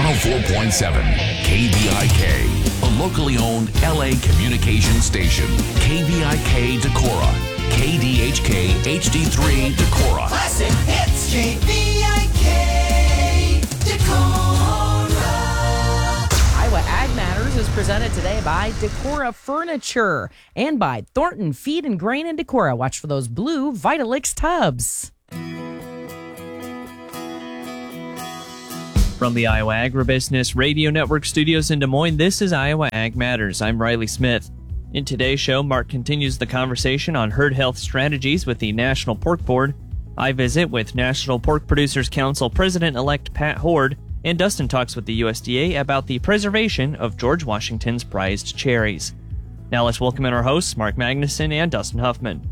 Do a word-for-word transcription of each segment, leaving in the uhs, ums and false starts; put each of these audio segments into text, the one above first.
oh four point seven K V I K, a locally owned L A communication station. K V I K Decorah, K D H K H D three Decorah. Classic hits, K V I K Decorah. Iowa Ag Matters is presented today by Decorah Furniture and by Thornton Feed and Grain in Decorah. Watch for those blue Vitalix tubs. From the Iowa Agribusiness Radio Network studios in Des Moines, this is Iowa Ag Matters. I'm Riley Smith. In today's show, Mark continues the conversation on herd health strategies with the National Pork Board. I visit with National Pork Producers Council President-elect Pat Hord, and Dustin talks with the U S D A about the preservation of George Washington's prized cherries. Now let's welcome in our hosts, Mark Magnuson and Dustin Huffman.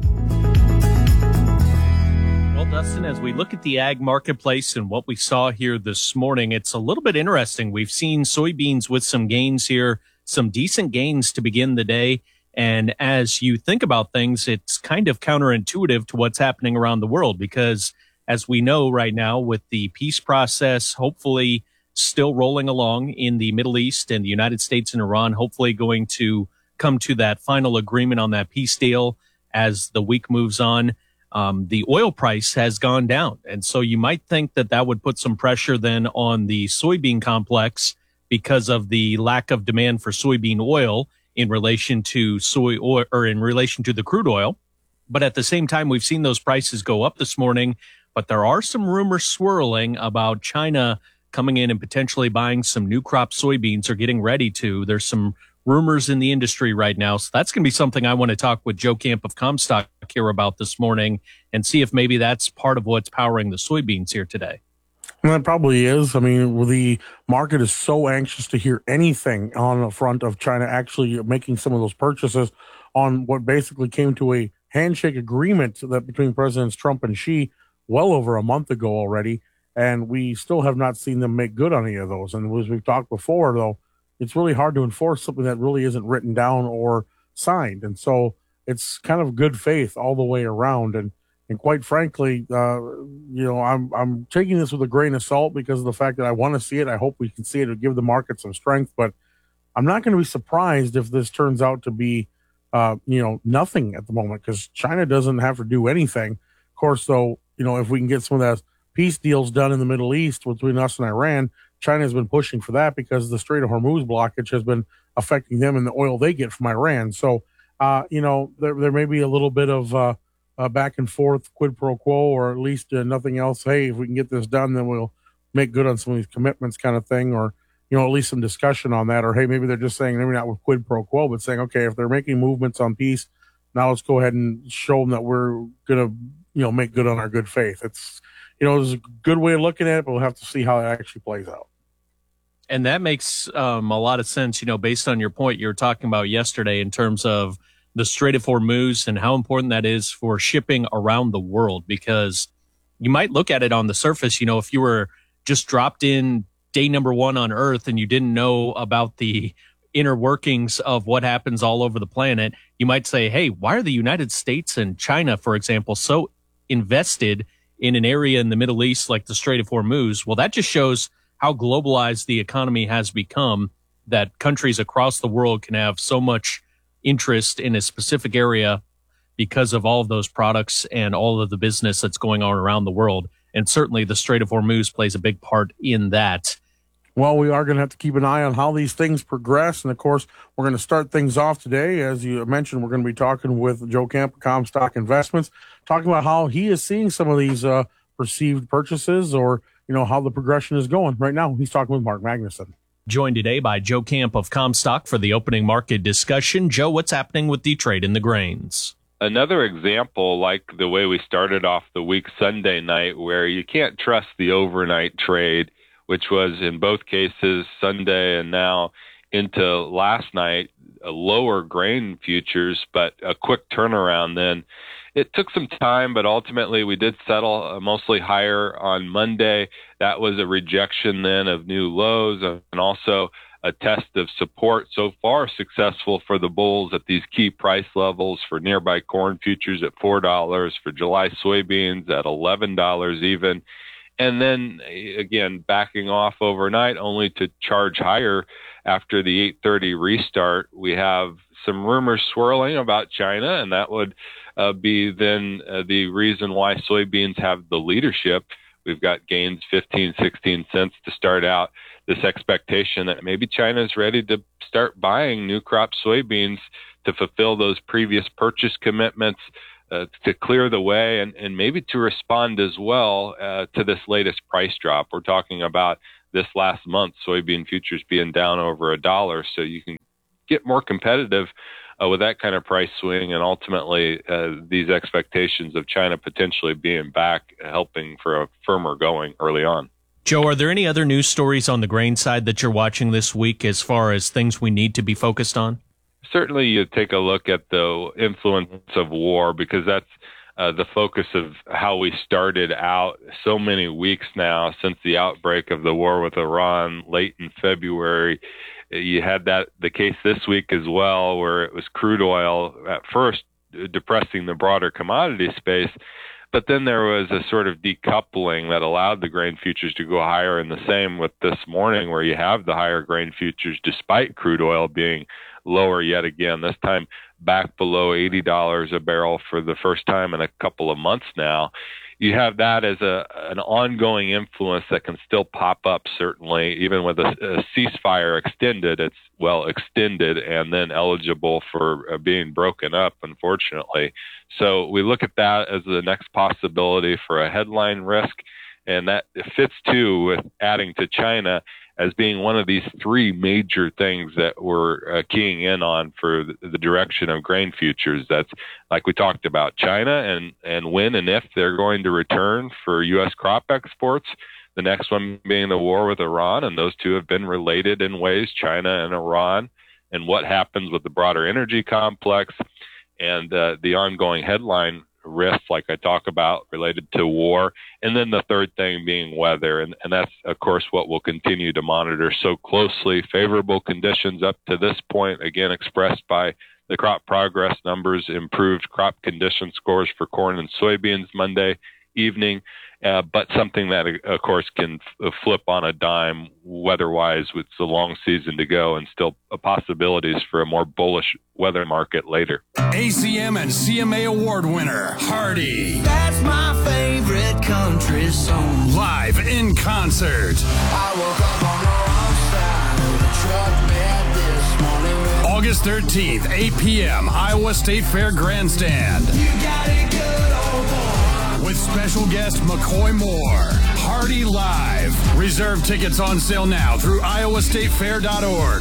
Well, Dustin, as we look at the ag marketplace and what we saw here this morning, it's a little bit interesting. We've seen soybeans with some gains here, some decent gains to begin the day. And as you think about things, it's kind of counterintuitive to what's happening around the world, because as we know right now, with the peace process hopefully still rolling along in the Middle East and the United States and Iran, hopefully going to come to that final agreement on that peace deal as the week moves on. Um, the oil price has gone down. And so you might think that that would put some pressure then on the soybean complex because of the lack of demand for soybean oil in relation to soy oil or in relation to the crude oil. But at the same time, we've seen those prices go up this morning. But there are some rumors swirling about China coming in and potentially buying some new crop soybeans or getting ready to. There's some rumors in the industry right now. So that's going to be something I want to talk with Joe Camp of Comstock here about this morning and see if maybe that's part of what's powering the soybeans here today. And that probably is. I mean, the market is so anxious to hear anything on the front of China actually making some of those purchases on what basically came to a handshake agreement that between Presidents Trump and Xi well over a month ago already. And we still have not seen them make good on any of those. And as we've talked before, though, it's really hard to enforce something that really isn't written down or signed. And so it's kind of good faith all the way around. And and quite frankly, uh, you know, I'm I'm taking this with a grain of salt because of the fact that I want to see it. I hope we can see it to give the market some strength. But I'm not going to be surprised if this turns out to be, uh, you know, nothing at the moment, because China doesn't have to do anything. Of course, though, you know, if we can get some of those peace deals done in the Middle East between us and Iran, China has been pushing for that because the Strait of Hormuz blockage has been affecting them and the oil they get from Iran. So, uh, you know, there there may be a little bit of uh, uh, back and forth quid pro quo, or at least uh, nothing else. Hey, if we can get this done, then we'll make good on some of these commitments kind of thing, or, you know, at least some discussion on that. Or, hey, maybe they're just saying, maybe not with quid pro quo, but saying, okay, if they're making movements on peace, now let's go ahead and show them that we're going to, you know, make good on our good faith. It's, you know, there's a good way of looking at it, but we'll have to see how it actually plays out. And that makes um, a lot of sense, you know, based on your point you were talking about yesterday in terms of the Strait of Hormuz and how important that is for shipping around the world, because you might look at it on the surface, you know, if you were just dropped in day number one on Earth and you didn't know about the inner workings of what happens all over the planet, you might say, hey, why are the United States and China, for example, so invested in an area in the Middle East like the Strait of Hormuz? Well, that just shows how globalized the economy has become, that countries across the world can have so much interest in a specific area because of all of those products and all of the business that's going on around the world. And certainly the Strait of Hormuz plays a big part in that. Well, we are going to have to keep an eye on how these things progress. And, of course, we're going to start things off today. As you mentioned, we're going to be talking with Joe Camp of Comstock Investments, talking about how he is seeing some of these uh, perceived purchases, or, you know, how the progression is going. Right now, he's talking with Mark Magnuson. Joined today by Joe Camp of Comstock for the opening market discussion. Joe, what's happening with the trade in the grains? Another example, like the way we started off the week Sunday night, where you can't trust the overnight trade, which was in both cases Sunday and now into last night, a lower grain futures, but a quick turnaround then. It took some time, but ultimately we did settle uh, mostly higher on Monday. That was a rejection then of new lows and also a test of support. So far successful for the bulls at these key price levels for nearby corn futures at four dollars, for July soybeans at eleven dollars even, and then again backing off overnight only to charge higher after the eight thirty restart. We have some rumors swirling about China, and that would uh, be then uh, the reason why soybeans have the leadership. We've got gains fifteen, sixteen cents to start out. This expectation that maybe China is ready to start buying new crop soybeans to fulfill those previous purchase commitments, uh, to clear the way, and, and maybe to respond as well uh, to this latest price drop. We're talking about this last month, soybean futures being down over a dollar, so you can get more competitive uh, with that kind of price swing, and ultimately uh, these expectations of China potentially being back, helping for a firmer going early on. Joe, are there any other news stories on the grain side that you're watching this week as far as things we need to be focused on? Certainly you take a look at the influence of war, because that's uh, the focus of how we started out so many weeks now since the outbreak of the war with Iran late in February. You had that the case this week as well, where it was crude oil at first depressing the broader commodity space, but then there was a sort of decoupling that allowed the grain futures to go higher, and the same with this morning, where you have the higher grain futures despite crude oil being lower yet again, this time back below eighty dollars a barrel for the first time in a couple of months now. You have that as a an ongoing influence that can still pop up, certainly, even with a, a ceasefire extended. It's, well, extended and then eligible for uh, being broken up, unfortunately. So we look at that as the next possibility for a headline risk, and that fits, too, with adding to China as being one of these three major things that we're uh, keying in on for the, the direction of grain futures. That's, like we talked about, China and, and when and if they're going to return for U S crop exports. The next one being the war with Iran, and those two have been related in ways, China and Iran, and what happens with the broader energy complex, and uh, the ongoing headline risks, like I talk about, related to war. And then the third thing being weather. And, and that's, of course, what we'll continue to monitor so closely. Favorable conditions up to this point, again, expressed by the crop progress numbers, improved crop condition scores for corn and soybeans Monday evening. Uh, but something that, of course, can f- flip on a dime weather-wise with the long season to go, and still possibilities for a more bullish weather market later. A C M and C M A award winner, Hardy. That's my favorite country song. Live in concert. I woke up on the wrong side of the truck bed this morning. August thirteenth, eight p.m., Iowa State Fair Grandstand. You got it good, old boy. With special guest McCoy Moore. Hardy Live. Reserve tickets on sale now through iowa state fair dot org.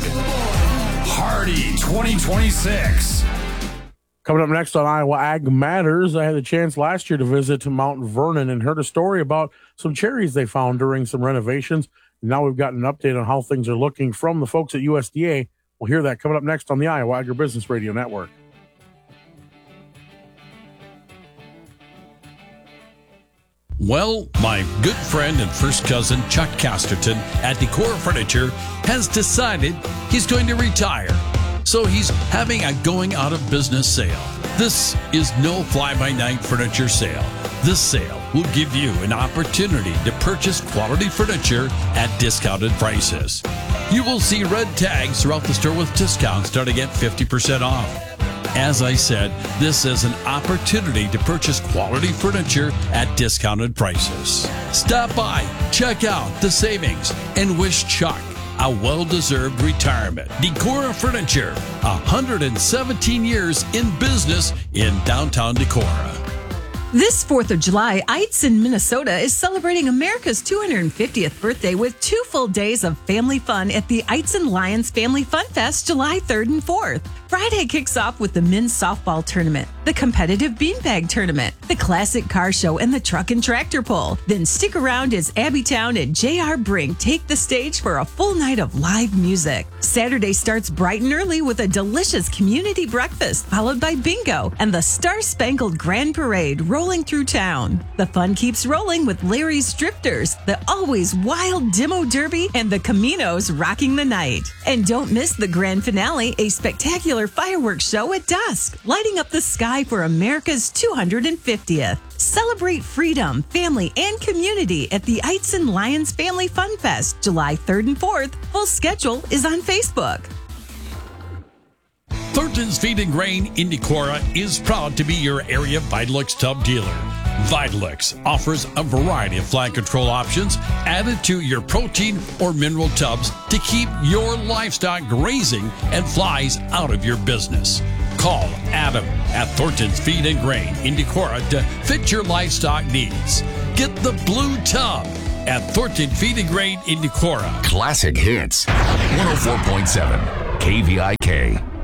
Hardy twenty twenty-six. Coming up next on Iowa Ag Matters, I had the chance last year to visit Mount Vernon and heard a story about some cherries they found during some renovations. Now we've got an update on how things are looking from the folks at U S D A. We'll hear that coming up next on the Iowa Agribusiness Radio Network. Well, my good friend and first cousin Chuck Casterton at Decora Furniture has decided he's going to retire. So he's having a going out of business sale. This is no fly-by-night furniture sale. This sale will give you an opportunity to purchase quality furniture at discounted prices. You will see red tags throughout the store with discounts starting at fifty percent off. As I said, this is an opportunity to purchase quality furniture at discounted prices. Stop by, check out the savings, and wish Chuck a well-deserved retirement. Decora Furniture, one hundred seventeen years in business in downtown Decorah. This fourth of July, Eitzen, Minnesota is celebrating America's two hundred fiftieth birthday with two full days of family fun at the Eitzen Lions Family Fun Fest July third and fourth. Friday kicks off with the men's softball tournament, the competitive beanbag tournament, the classic car show, and the truck and tractor pull. Then stick around as Abbytown and J R Brink take the stage for a full night of live music. Saturday starts bright and early with a delicious community breakfast, followed by bingo and the Star-Spangled Grand Parade rolling through town. The fun keeps rolling with Larry's Drifters, the always wild Demo Derby, and the Caminos rocking the night. And don't miss the grand finale, a spectacular spectacular fireworks show at dusk, lighting up the sky for America's two hundred fiftieth. Celebrate freedom, family, and community at the Eitzen Lions Family Fun Fest, July third and fourth. Full schedule is on Facebook. Thornton's Feed and Grain in Decorah is proud to be your area Vitalix tub dealer. Vitalix offers a variety of fly control options added to your protein or mineral tubs to keep your livestock grazing and flies out of your business. Call Adam at Thornton's Feed and Grain in Decorah to fit your livestock needs. Get the blue tub at Thornton Feed and Grain in Decorah. Classic hits. one oh four point seven K V I K.